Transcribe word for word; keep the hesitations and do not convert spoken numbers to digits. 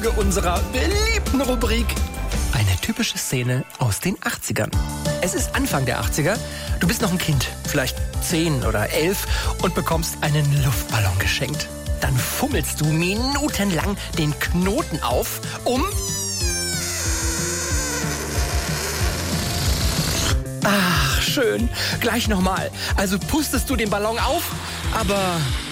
unserer beliebten Rubrik. Eine typische Szene aus den achtzigern. Es ist Anfang der achtziger. Du bist noch ein Kind, vielleicht zehn oder elf, und bekommst einen Luftballon geschenkt. Dann fummelst du minutenlang den Knoten auf, um... Ach, schön. Gleich nochmal. Also pustest du den Ballon auf, aber